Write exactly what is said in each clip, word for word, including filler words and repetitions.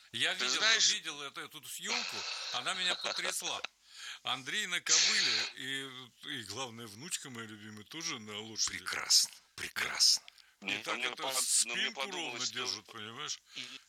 Я Ты видел, знаешь, видел эту, эту съемку, она меня потрясла. Андрей на кобыле, и, и главное, внучка моя любимая тоже на лошади. Прекрасно, Да? прекрасно. И мне, так мне это по- но мне спинку ровно подумалось, что держит, понимаешь?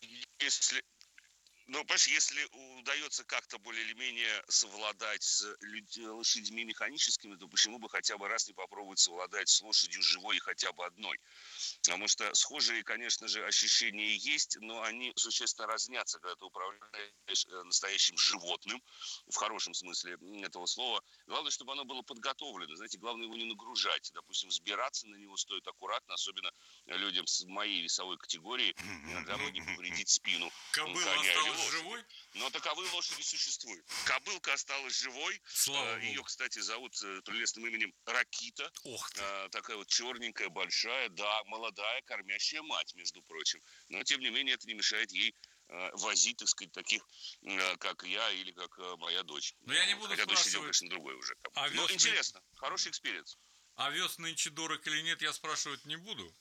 если, ну, понимаешь, если удается как-то более или менее совладать с людь- лошадьми механическими, то почему бы хотя бы раз не попробовать совладать с лошадью живой и хотя бы одной? Потому что схожие, конечно же, ощущения есть, но они существенно разнятся, когда ты управляешь э, настоящим животным, в хорошем смысле этого слова. Главное, чтобы оно было подготовлено. Знаете, главное его не нагружать. Допустим, взбираться на него стоит аккуратно, особенно людям с моей весовой категории, э, дабы Ну, не повредить спину кобыла коня или осталась лошади. живой, Но таковые лошади существуют. Кобылка осталась живой. слава Ее, богу. кстати, зовут э, прелестным именем Ракита. Ох ты. Э, Такая вот черненькая, большая, да, молодая, кормящая мать, между прочим. Но, тем не менее, это не мешает ей э, возить, так сказать, таких, э, как я или как э, моя дочь. Но я не Вот. буду Хотя дочь сидела, спрашивать, конечно, другой уже. Но овес, ны... интересно, хороший экспириенс. овес нынче дорог или нет, я спрашивать не буду.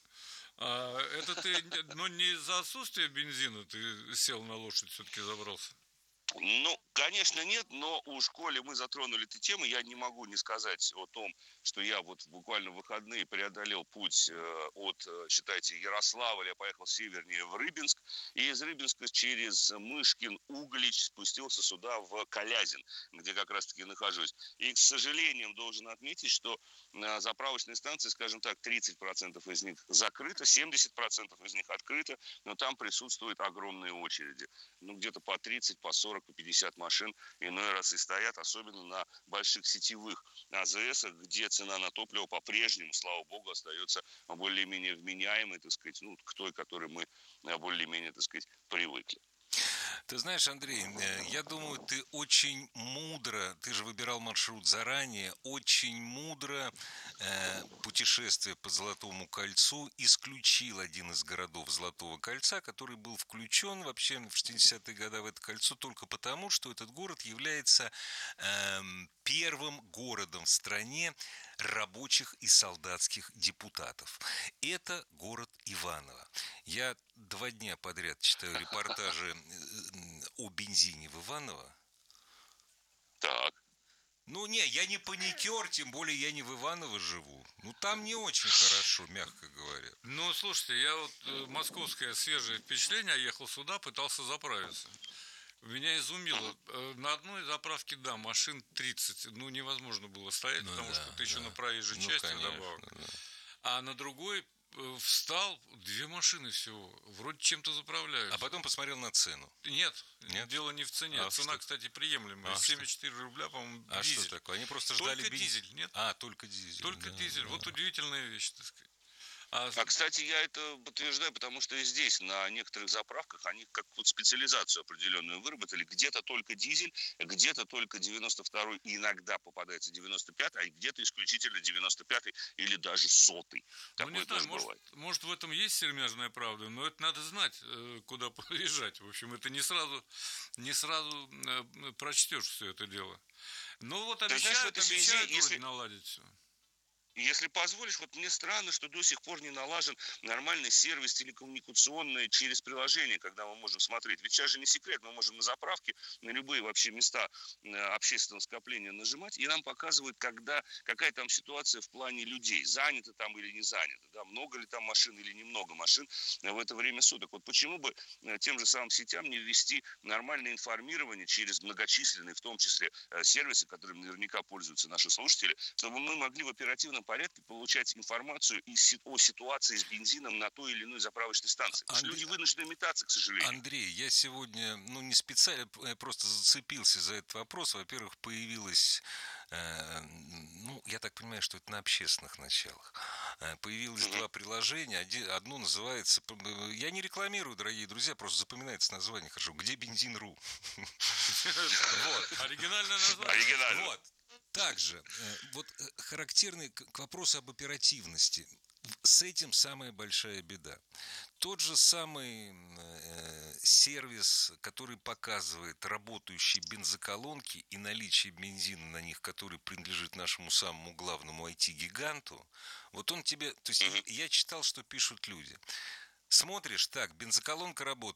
А, это ты, но не из-за отсутствия бензина ты сел на лошадь, все-таки забрался? Ну, конечно, нет, но уж коли мы затронули эту тему, я не могу не сказать о том, что я вот буквально в выходные преодолел путь э, от, э, считайте, Ярославля, я поехал севернее в Рыбинск, и из Рыбинска через Мышкин, Углич спустился сюда в Калязин, где как раз-таки нахожусь. И, к сожалению, должен отметить, что на заправочной станции, скажем так, тридцать процентов из них закрыто, семьдесят процентов из них открыто, но там присутствуют огромные очереди. Ну, где-то по тридцать, по сорок, по пятьдесят машин иной раз и стоят, особенно на больших сетевых АЗСах, где цена на топливо по-прежнему, слава богу, остается более-менее вменяемой, так сказать, ну, к той, к которой мы более-менее, так сказать, привыкли. Ты знаешь, Андрей, э, я думаю, ты очень мудро, ты же выбирал маршрут заранее, очень мудро э, путешествие по Золотому кольцу исключил один из городов Золотого кольца, который был включен вообще в шестидесятые годы в это кольцо только потому, что этот город является э, первым городом в стране рабочих и солдатских депутатов. Это город Иваново. Я два дня подряд читаю репортажи о бензине в Иваново. Так. Ну, не, я не паникер, тем более я не в Иваново живу. Ну, там не очень хорошо, мягко говоря. Ну, слушайте, я вот э, московское свежее впечатление, я ехал сюда, пытался заправиться. Меня изумило. Э, На одной заправке, да, машин тридцать. Ну, невозможно было стоять, Ну потому да, что ты еще да. на проезжей Ну, части конечно, вдобавок. да. А на другой э, встал, две машины всего. Вроде чем-то заправляются. А потом посмотрел на цену. Нет, Нет? дело не в цене. А Цена, что? кстати, приемлемая. А семьдесят четыре рубля, по-моему, А дизель. что такое? Они просто ждали Только бензин. дизель, нет? А, только дизель. Только да, дизель. да. Вот удивительная вещь, так сказать. А, А, кстати, я это подтверждаю, потому что и здесь, на некоторых заправках, они как вот специализацию определенную выработали. Где-то только дизель, где-то только девяносто второй, иногда попадается девяносто пятый, а где-то исключительно девяносто пятый или даже сотый. ну, Такое не знаю, тоже может, бывает. может, в этом есть сермяжная правда, но это надо знать, э, куда поезжать. В общем, это не сразу, не сразу э, прочтешь все это дело. Ну, вот Ты знаешь, в обещают, этой связи, обещают если, вроде наладить все. Если позволишь, вот мне странно, что до сих пор не налажен нормальный сервис телекоммуникационный через приложение, когда мы можем смотреть. Ведь сейчас же не секрет, мы можем на заправке, на любые вообще места э, общественного скопления нажимать, и нам показывают, когда, какая там ситуация в плане людей, заняты там или не заняты, да, много ли там машин или немного машин в это время суток. Вот почему бы э, тем же самым сетям не ввести нормальное информирование через многочисленные, в том числе, э, сервисы, которыми наверняка пользуются наши слушатели, чтобы мы могли в оперативном порядке получать информацию о ситуации с бензином на той или иной заправочной станции. Потому что Андрей, люди вынуждены метаться, к сожалению. Андрей, я сегодня, ну, не специально, я просто зацепился за этот вопрос. Во-первых, появилось, э, ну, я так понимаю, что это на общественных началах. Э, появилось Угу. два приложения. Один, одно называется, я не рекламирую, дорогие друзья, просто запоминается название хорошо. Где бензин.ру? Вот. Оригинальное название. Оригинально. Вот. Также, вот характерный к вопросу об оперативности. С этим самая большая беда. Тот же самый э, сервис, который показывает работающие бензоколонки и наличие бензина на них, который принадлежит нашему самому главному ай ти-гиганту, вот он тебе... То есть Угу. я читал, что пишут люди. Смотришь, так, бензоколонка работает.